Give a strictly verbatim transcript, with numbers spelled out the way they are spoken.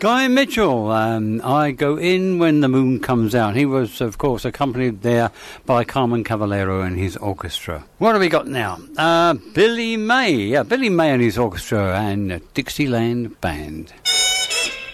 Guy Mitchell, um, I Go In When the Moon Comes Out. He was, of course, accompanied there by Carmen Cavallero and his orchestra. What have we got now? Uh, Billy May. Yeah, Billy May and his orchestra and Dixieland Band.